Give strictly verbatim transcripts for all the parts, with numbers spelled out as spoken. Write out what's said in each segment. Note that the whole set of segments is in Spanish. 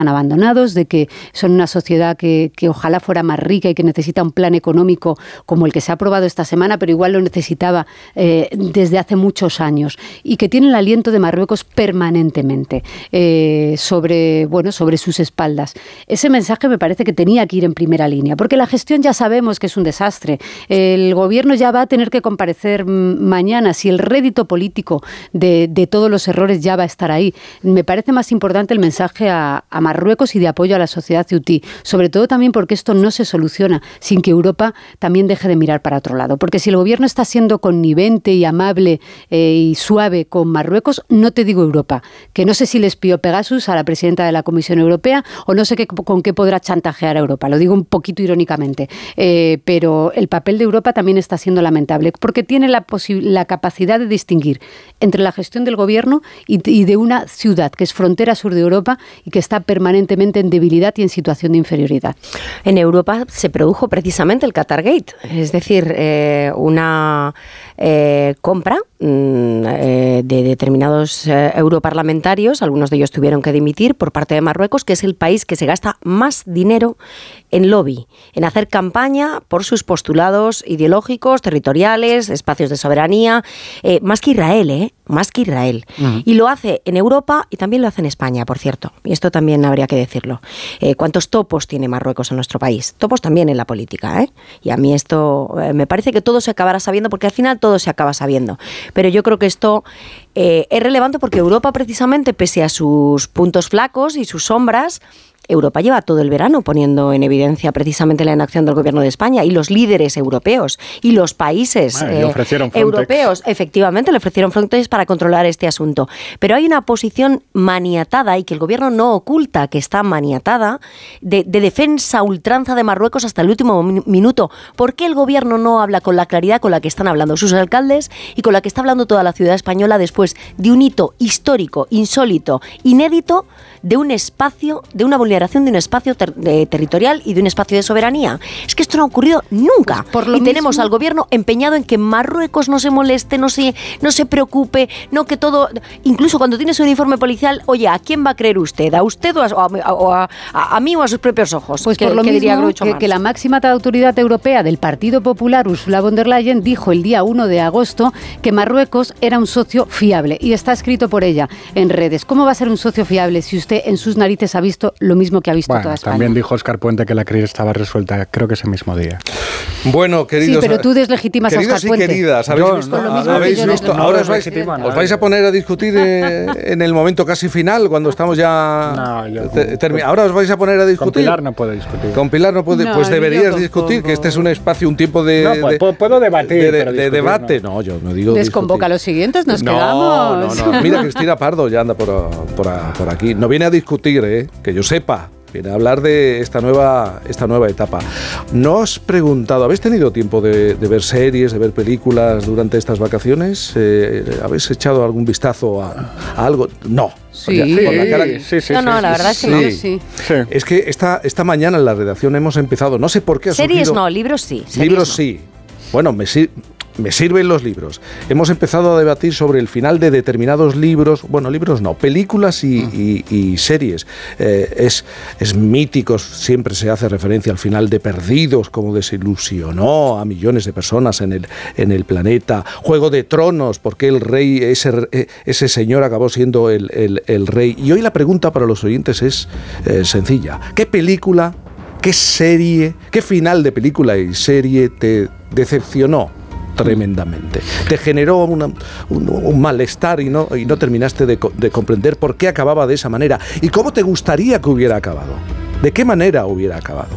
abandonados, de que son una sociedad que, que ojalá fuera más rica y que necesita un plan económico como el que se ha aprobado esta semana, pero igual lo necesitaba eh, desde hace muchos años, y que tienen el aliento de Marruecos permanentemente eh, sobre, bueno, sobre sus espaldas. Ese mensaje me parece que tenía que ir en primera línea, porque la gestión ya sabemos que es un desastre. El gobierno ya va a tener que comparecer mañana, si el rédito político de, de todos los errores ya va a estar ahí. Me parece más importante el mensaje a, a Marruecos y de apoyo a la sociedad ceutí, sobre todo también porque esto no se soluciona sin que Europa también deje de mirar para otro lado, porque si el gobierno está siendo connivente y amable eh, y suave con Marruecos, no te digo Europa, que no sé si le espió Pegasus a la presidenta de la Comisión Europea o no sé qué, con qué podrá chantajear a Europa, lo digo un poquito irónicamente, eh, pero el papel de Europa también está siendo lamentable, porque tiene la, la capacidad de distinguir entre la gestión del gobierno y, y de una ciudad que es frontera sur de Europa y que está permanentemente en debilidad y en situación de inferioridad. En Europa se produjo precisamente el Qatargate, es decir, eh, una eh, compra mm, eh, de determinados eh, europarlamentarios, algunos de ellos tuvieron que dimitir por parte de Marruecos, que es el país que se gasta más dinero en lobby, en hacer campaña por sus postulados ideológicos, territoriales, espacios de soberanía, eh, más que Israel, ¿eh? Más que Israel. Uh-huh. Y lo hace en Europa y también lo hace en España, por cierto. Y esto también habría que decirlo. Eh, ¿Cuántos topos tiene Marruecos en nuestro país? Topos también en la política, ¿eh? Y a mí esto eh, me parece que todo se acabará sabiendo, porque al final todo se acaba sabiendo. Pero yo creo que esto eh, es relevante porque Europa, precisamente, pese a sus puntos flacos y sus sombras, Europa lleva todo el verano poniendo en evidencia precisamente la inacción del gobierno de España, y los líderes europeos y los países bueno, eh, ofrecieron europeos, efectivamente, le ofrecieron Frontex para controlar este asunto. Pero hay una posición maniatada, y que el gobierno no oculta que está maniatada, de, de defensa ultranza de Marruecos hasta el último minuto. ¿Por qué el gobierno no habla con la claridad con la que están hablando sus alcaldes y con la que está hablando toda la ciudad española después de un hito histórico, insólito, inédito, de un espacio, de una vulneración de un espacio ter- de territorial y de un espacio de soberanía? Es que esto no ha ocurrido nunca. Pues y mismo... tenemos al gobierno empeñado en que Marruecos no se moleste, no se, no se preocupe, no que todo... Incluso cuando tienes un informe policial, oye, ¿a quién va a creer usted? ¿A usted o a, o a, a, a mí o a sus propios ojos? Pues ¿Qué, por lo ¿qué mismo que, que la máxima autoridad europea del Partido Popular, Ursula von der Leyen, dijo el día uno de agosto que Marruecos era un socio fiable, y está escrito por ella en redes. ¿Cómo va a ser un socio fiable si usted en sus narices ha visto lo mismo que ha visto bueno, toda España? También dijo Óscar Puente que la crisis estaba resuelta, creo que ese mismo día. Bueno, queridos... Sí, pero tú deslegitimas a Óscar Puente. Queridas, ¿habéis yo, visto? no, No, ¿habéis visto? No, Ahora no os vais, no, os vais a poner a discutir eh, en el momento casi final, cuando estamos ya... No, yo, te, termi- ahora os vais a poner a discutir. Con Pilar no puedo discutir. Con Pilar no puede... No, pues deberías yo discutir, que este es un espacio, un tiempo de... No, pues, de puedo debatir, De, de, pero de discutir, debate. No. no, yo no digo Desconvoca discutir. los siguientes, nos no, quedamos. No, no, mira, Cristina Pardo ya anda por, por, por aquí. No viene a discutir, ¿eh? Que yo sepa. Viene a hablar de esta nueva, esta nueva etapa. ¿No os he preguntado, habéis tenido tiempo de, de ver series, de ver películas durante estas vacaciones? Eh, ¿Habéis echado algún vistazo a, a algo? No. Sí, O sea, con la cara que- sí, sí, No, sí, no, sí, la sí, verdad es que sí. no. Sí. sí. Es que esta, esta mañana en la redacción hemos empezado, no sé por qué ha Series surgido- no, libros sí. series Libros no. sí. Bueno, me, sir- me sirven los libros. Hemos empezado a debatir sobre el final de determinados libros, bueno, libros no, películas y, y- y series. Eh, es, es mítico, siempre se hace referencia al final de Perdidos, como desilusionó a millones de personas en el, en el planeta. Juego de Tronos, porque el rey, ese, ese señor acabó siendo el, el- el rey. Y hoy la pregunta para los oyentes es eh, sencilla. ¿Qué película, qué serie, qué final de película y serie te decepcionó tremendamente? Te generó una, un, un malestar y no, y no terminaste de, co- de comprender por qué acababa de esa manera. ¿Y cómo te gustaría que hubiera acabado? ¿De qué manera hubiera acabado?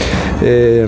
Eh,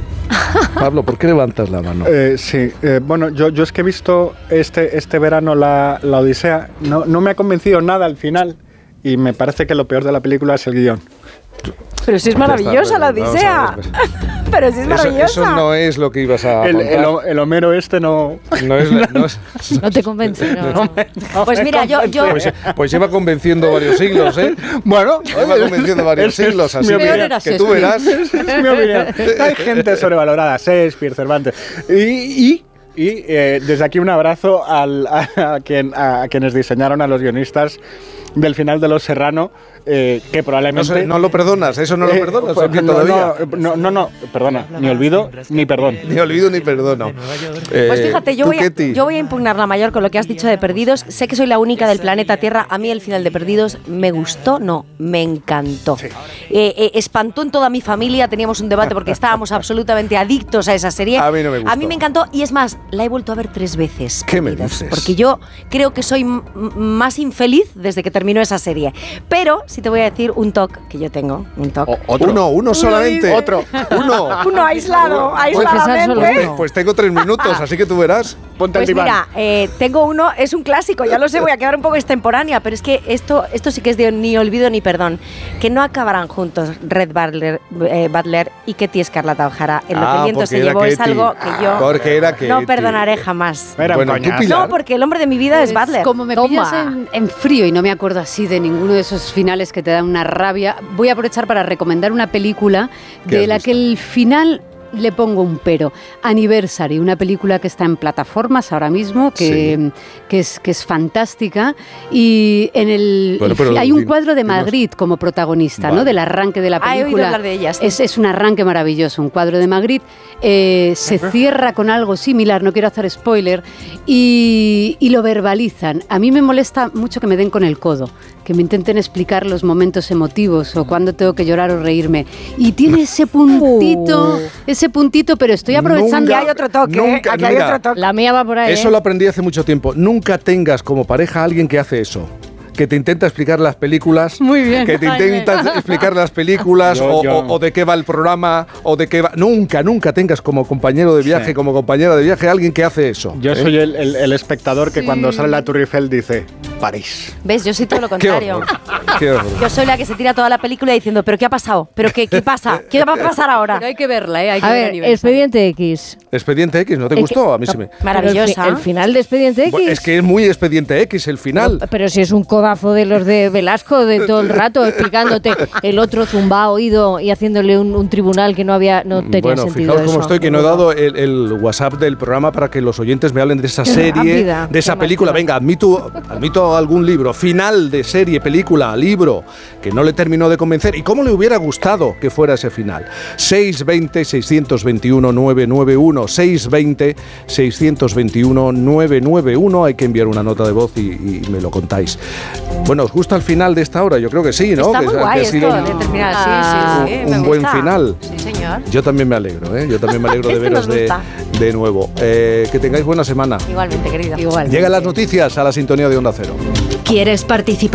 Pablo, ¿por qué levantas la mano? Eh, sí, eh, bueno, yo, yo es que he visto este, este verano la, la Odisea, no, no me ha convencido nada al final, y me parece que lo peor de la película es el guión. Pero si es maravillosa la Odisea. Pero si es maravillosa. Eso, eso no es lo que ibas a El, apuntar. el, el Homero este no... No es, la- no es- No te convence, no. no me- no Pues me mira, yo- yo- convence. pues, pues lleva convenciendo varios siglos, ¿eh? Bueno, Lleva convenciendo varios es- es siglos, mi así opinión. que, era que tú Shakespeare. verás. es mi opinión. Hay gente sobrevalorada, Shakespeare, Cervantes. Y, y, y eh, desde aquí un abrazo al, a, a quien, a, a quienes diseñaron a los guionistas del final de Los Serrano, eh, que probablemente... No, sé, no lo perdonas, eso no lo Eh, perdonas. pues, ¿o qué no, todavía? no, no, no, perdona, ni olvido ni perdón. Ni olvido ni perdono. Eh, Pues fíjate, yo ¿tú, voy, a, Ketty? yo voy a impugnar la mayor con lo que has dicho de Perdidos. Sé que soy la única del planeta Tierra. A mí el final de Perdidos me gustó, no, me encantó. Sí. Eh, eh, espantó en toda mi familia, teníamos un debate porque estábamos absolutamente adictos a esa serie. A mí no me gustó. A mí me encantó y es más, la he vuelto a ver tres veces. ¿Qué me Perdidos, dices? Porque yo creo que soy m- más infeliz desde que terminó esa serie. Pero si te voy a decir un toque que yo tengo, un toque. O- otro. Uno, uno solamente. Otro. Uno. Uno aislado, Puedes pensar solo aisladamente. uno. Pues tengo tres minutos, así que tú verás. Ponte Pues al diván. mira, eh, tengo uno, es un clásico, ya lo sé, voy a quedar un poco extemporánea, pero es que esto, esto sí que es de ni olvido ni perdón, que no acabarán juntos Red Butler, eh, Butler y Ketty Escarlata O'Hara. En lo Ah, que el viento porque se era llevó es Ketty. algo que yo Porque era no Ketty. perdonaré jamás. Era un Bueno, tú, coñazo. Pilar. No, porque el hombre de mi vida es Pues, Butler. Como me Toma. pillas en, en frío y no me acuerdo así de ninguno de esos finales que te dan una rabia, voy a aprovechar para recomendar una película ¿Qué de has la visto? que el final le pongo un pero. Anniversary, una película que está en plataformas ahora mismo, que, Sí. que, es, que es fantástica. Y en el Bueno, pero hay un din- cuadro de dinos. Magritte como protagonista, Vale. ¿no? Del arranque de la Ah, he oído película. hablar de ella, sí. Es, es un arranque maravilloso, un cuadro de Magritte. Eh, se cierra con algo similar, no quiero hacer spoiler, y, y lo verbalizan. A mí me molesta mucho que me den con el codo, que me intenten explicar los momentos emotivos o cuándo tengo que llorar o reírme. Y tiene ese puntito, ese puntito, pero estoy aprovechando... Aquí hay otro toque, ¿eh? Nunca, Aquí hay mira, otro toque. La mía va por ahí. Eso ¿eh? lo aprendí hace mucho tiempo. Nunca tengas como pareja a alguien que hace eso. Que te intenta explicar las películas. Muy bien, Que te Jaime. intenta explicar las películas Yo- o, yo- o- o de qué va el programa o de qué va. Nunca, nunca tengas como compañero de viaje, Sí. como compañera de viaje alguien que hace eso. Yo ¿eh? soy el, el- el espectador que Sí. cuando sale la Tour Eiffel dice París. ¿Ves? Yo soy todo lo Qué contrario. horror. Qué horror. Yo soy la que se tira toda la película diciendo, ¿pero qué ha pasado? ¿Pero qué, qué pasa? ¿Qué va a pasar ahora? Pero hay que verla, ¿eh? Hay que A ver ver, Anniversary. Expediente X. Expediente X, ¿no te Es gustó? que- A mí sí me. Maravillosa. Pero el, fi- el final de Expediente X. Bueno, es que es muy Expediente X el final. Pero, pero si es un codazo de los de Velasco de todo el rato explicándote el otro zumba oído y haciéndole un, un tribunal que no había no tenía Bueno, sentido fijaos cómo eso. estoy, que no he dado el, el WhatsApp del programa para que los oyentes me hablen de esa Qué serie, rápida, de esa qué película. rápida. Venga, admito, admito algún libro, final de serie, película, libro, que no le terminó de convencer. ¿Y cómo le hubiera gustado que fuera ese final? seis veinte, seiscientos veintiuno, novecientos noventa y uno, seis veinte, seiscientos veintiuno, novecientos noventa y uno. Hay que enviar una nota de voz y, y me lo contáis. Bueno, ¿os gusta el final de esta hora? Yo creo que sí, ¿no? Está que, muy que guay ha esto sido un- de terminar así, Ah, sí, sí, un me buen gusta. final. Sí, señor. Yo también me alegro, ¿eh? Yo también me alegro de Esto veros nos de, gusta. de nuevo. Eh, que tengáis buena semana. Igualmente, querido. Igual. Llegan las noticias a la sintonía de Onda Cero. ¿Quieres participar?